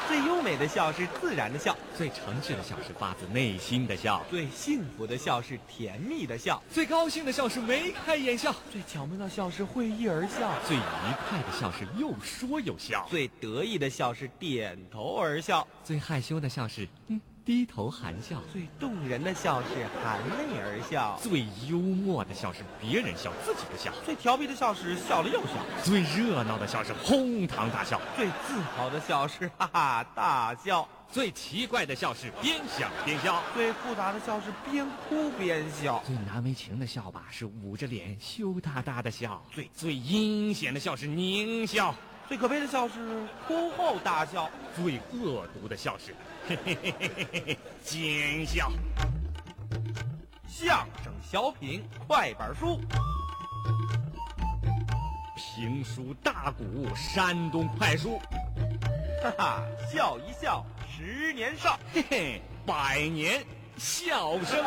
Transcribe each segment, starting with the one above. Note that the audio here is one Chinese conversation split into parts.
最优美的笑是自然的笑， 最诚挚的笑是发自内心的笑， 最幸福的笑是甜蜜的笑， 最高兴的笑是眉开眼笑， 最巧妙的笑是会意而笑， 最愉快的笑是又说又笑， 最得意的笑是点头而笑， 最害羞的笑是低头含笑， 最动人的笑是含泪而笑， 最幽默的笑是别人笑自己的笑， 最调皮的笑是笑了又笑， 最热闹的笑是哄堂大笑， 最自豪的笑是哈哈大笑， 最奇怪的笑是边想边笑， 最复杂的笑是边哭边笑， 最难为情的笑吧是捂着脸羞答答的笑，最阴险的笑是狞笑， 最可悲的笑是哭后大笑， 最恶毒的笑是嘿嘿嘿嘿嘿嘿奸笑。 相声小品快板书， 评书大鼓山东快书， 哈哈，笑一笑10年少， 嘿嘿，100年笑声。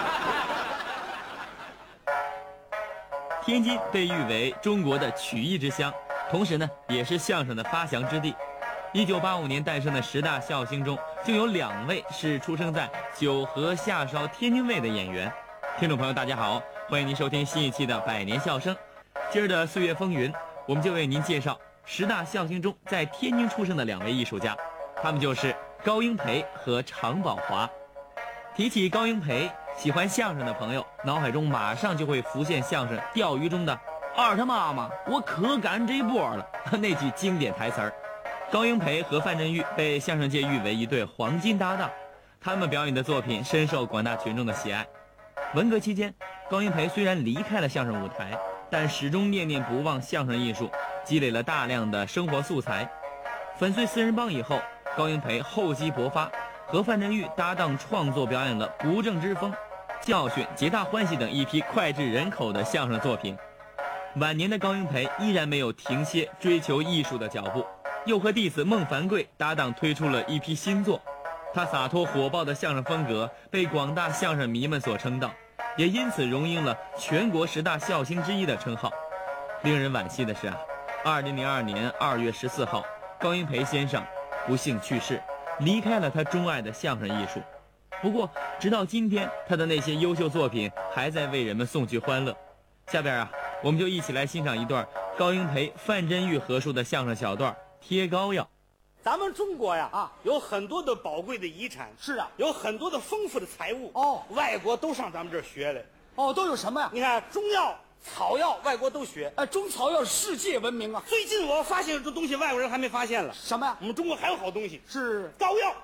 天津被誉为中国的曲艺之乡，同时呢，也是相声的发祥之地。1985年诞生的10大笑星中，就有2位是出生在九河下梢天津卫的演员。听众朋友，大家好，欢迎您收听新一期的100年笑声。今儿的岁月风云，我们就为您介绍10大笑星中在天津出生的2位艺术家，他们就是高英培和常宝华。提起高英培，喜欢相声的朋友脑海中马上就会浮现相声《钓鱼》中的二他妈妈我可赶这波了那句经典台词儿。高英培和范振钰被相声界誉为一对黄金搭档，他们表演的作品深受广大群众的喜爱。文革期间，高英培虽然离开了相声舞台，但始终念念不忘相声艺术，积累了大量的生活素材。粉碎四人帮以后，高英培厚积薄发，和范振钰搭档创作表演了《不正之风》、《教训》、《皆大欢喜》等一批脍炙人口的相声作品。晚年的高英培依然没有停歇追求艺术的脚步，又和弟子孟凡贵搭档推出了一批新作。他洒脱火爆的相声风格被广大相声迷们所称道，也因此荣膺了全国10大笑星之一的称号。令人惋惜的是2002年2月14号，高英培先生不幸去世，离开了他钟爱的相声艺术。不过直到今天，他的那些优秀作品还在为人们送去欢乐。下边我们就一起来欣赏一段高英培、范振钰合述的相声小段《贴膏药》。 咱们中国呀，有很多的宝贵的遗产， 是啊， 有很多的丰富的财物外国都上咱们这儿学来。 都有什么呀？ 你看中药、草药，外国都学。 中草药世界闻名啊！ 最近我发现这东西外国人还没发现了。 什么呀？ 我们中国还有好东西， 是膏药。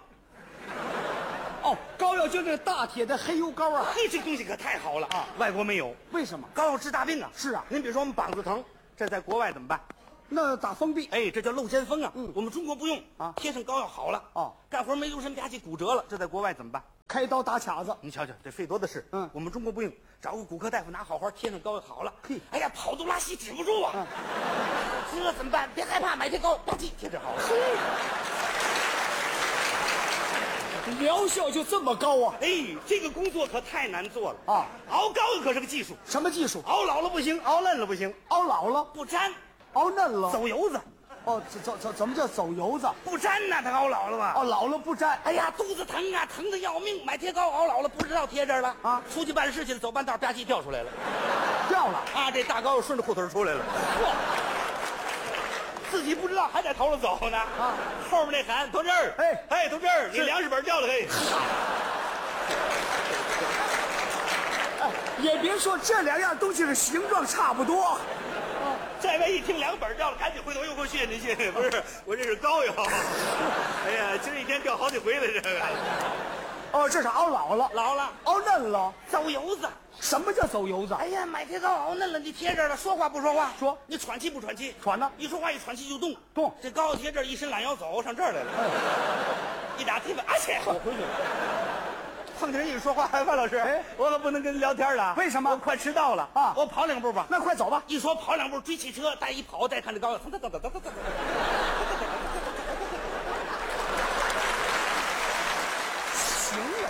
膏药就这大铁的黑油膏啊！ 嘿，这东西可太好了啊！外国没有。 为什么？ 膏药治大病啊！ 是啊， 您比如说我们膀子疼，这在国外怎么办？ 那打封闭。 这叫漏尖风啊！我们中国不用啊， 贴上膏药好了。干活没留神吧唧骨折了，这在国外怎么办？ 开刀打卡子。 你瞧瞧，这费多的事。我们中国不用，找个骨科大夫拿好花贴上膏药好了。 嘿， 哎呀，跑肚拉稀止不住啊！这怎么办？别害怕，买贴膏，吧唧贴着好了。 疗效就这么高啊！ 这个工作可太难做了啊！ 熬膏药可是个技术。 什么技术？ 熬老了不行，熬嫩了不行。 熬老了不粘， 熬嫩了走油子。 怎么叫走油子？ 不粘呐，它熬老了吧？ 老了不粘。 哎呀，肚子疼啊，疼得要命，买贴膏熬老了，不知道贴这儿了啊！出去办事去了，走半道吧唧掉出来了， 掉了啊！这大膏药顺着裤腿出来了。自己不知道，还在头上走呢啊！后面那喊同志，同志，你粮食本掉了， 也别说这2样东西的形状差不多。 这位一听2本掉了，赶紧回头又给我谢您谢您，不是我这是膏药。哎呀，今儿一天掉好几回了这个。 这是熬老了，熬嫩了， 走油子。 什么叫走油子？ 哎呀，买贴膏熬嫩了，你贴这儿了，说话不说话？ 说。 你喘气不喘气？ 喘呢。 一说话一喘气就动。 动。 这膏药贴这儿，一伸懒腰走上这儿来了。一打贴吧，我回去了。碰见人一说话，范老师，我可不能跟你聊天了。 为什么？ 我快迟到了啊！我跑2步吧。 那快走吧。 一说跑2步，追汽车，再一跑，再看这膏药， 行了，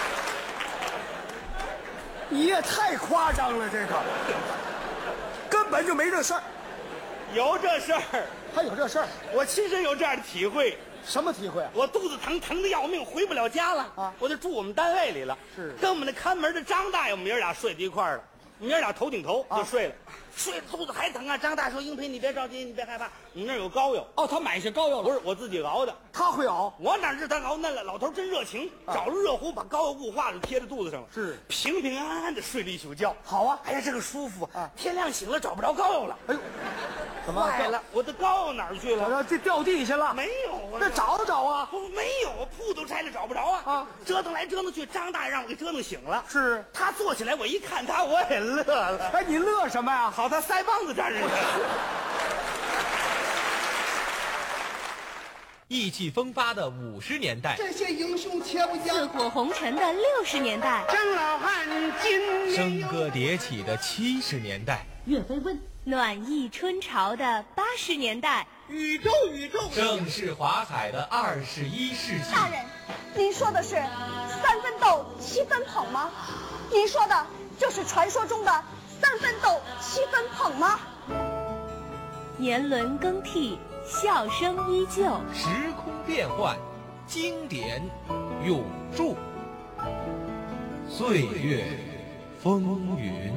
你也太夸张了，这个根本就没这事儿。 有这事儿， 还有这事儿？ 我亲身有这样的体会。 什么体会啊？ 我肚子疼得要命，回不了家了啊我就住我们单位里了。 是跟我们那看门的张大爷，我们爷俩睡在一块儿了。我们爷俩头顶头就睡了，睡得肚子还疼啊。张大说：“英培，你别着急，你别害怕，我们那儿有膏药。” 哦，他买些膏药了， 不是我自己熬的， 他会熬。 我哪知道他熬嫩了？老头真热情，找了热壶把膏药雾化了，贴在肚子上了， 是平平安安的睡了一宿觉。 好啊， 哎呀，这个舒服啊！ 天亮醒了找不着膏药了， 哎呦，怎么坏了？我的膏药哪儿去了？ 这掉地下了？ 没有啊， 那找找啊！ 不没有，铺都拆了找不着啊！ 啊， 折腾来折腾去，张大爷让我给折腾醒了。 是他坐起来，我一看他，我也乐了。 哎，你乐什么呀？ 好，他腮帮子沾上去了。 意气风发的50年代， 这些英雄且不讲， 浴火红尘的60年代， 郑老汉今笙歌迭起的70年代， 岳飞问，暖意春潮的80年代， 宇宙盛世华彩的21世纪。 大人，您说的是3分斗7分捧吗？您说的就是传说中的3分斗7分捧吗？ 年轮更替，笑声依旧， 时空变幻，经典永驻，岁月风云。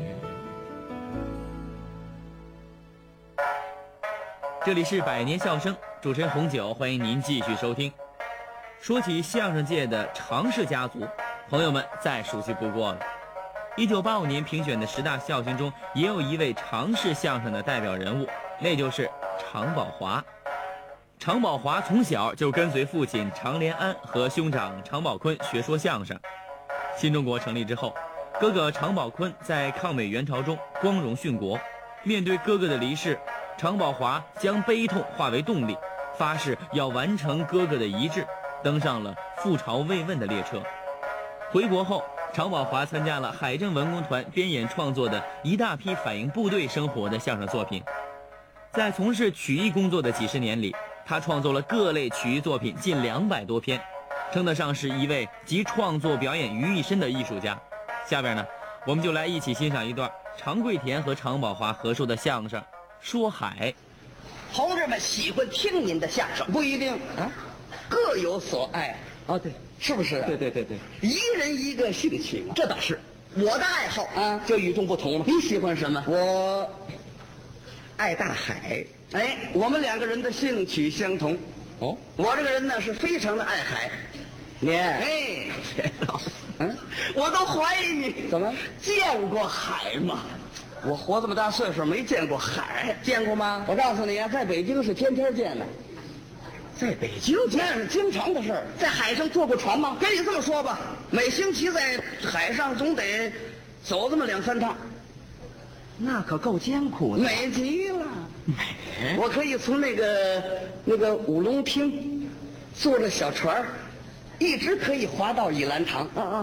这里是百年笑声，主持人红九，欢迎您继续收听。说起相声界的常氏家族，朋友们再熟悉不过了。1985年评选的10大笑星中，也有一位常氏相声的代表人物，那就是常宝华。常宝华从小就跟随父亲常连安和兄长常宝坤学说相声。新中国成立之后，哥哥常宝坤在抗美援朝中光荣殉国。面对哥哥的离世，常宝华将悲痛化为动力，发誓要完成哥哥的遗志，登上了赴朝慰问的列车。回国后，常宝华参加了海政文工团编演创作的一大批反映部队生活的相声作品。在从事曲艺工作的几十年里，他创作了各类曲艺作品近200多篇，称得上是一位集创作表演于一身的艺术家。下边呢，我们就来一起欣赏一段常贵田和常宝华合说的相声《说海》。 同志们喜欢听您的相声，不一定啊，各有所爱啊，对，是不是？对，一人一个兴趣，这倒是。我的爱好啊，就与众不同了。你喜欢什么？我爱大海。哎，我们2个人的兴趣相同。哦，我这个人呢是非常的爱海。你哎，我都怀疑你怎么见过海吗？我活这么大岁数没见过海，见过吗？我告诉你啊，在北京是天天见的。在北京那是经常的事儿。在海上坐过船吗？跟你这么说吧，每星期在海上总得走这么2、3趟。那可够艰苦的，美极了。我可以从那个五龙厅坐着小船，一直可以划到倚兰堂。